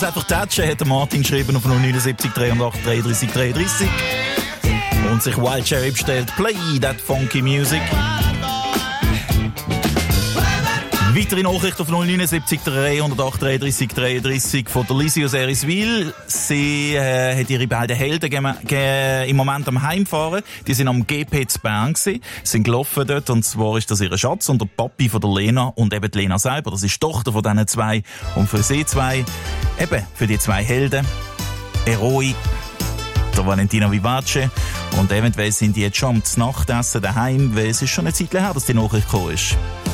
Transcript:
Einfach tätschen, hat der Martin geschrieben auf 079 308 33 33 und sich Wild Cherry bestellt. Play that funky music. Weitere Nachrichten auf 079 308 33 33 von der Lisi aus Eriswil. Sie hat ihre beiden Helden im Moment am Heimfahren. Die sind am GP zu Bern gewesen, sind gelaufen dort, und zwar ist das ihr Schatz und der Papi von der Lena und eben die Lena selber. Das ist die Tochter von diesen zwei. Und für sie zwei, eben für die zwei Helden, Eroi, der Valentina Vivace, und eventuell sind die jetzt schon am Nachtessen daheim, weil es ist schon eine Zeit her, dass die Nachricht gekommen ist.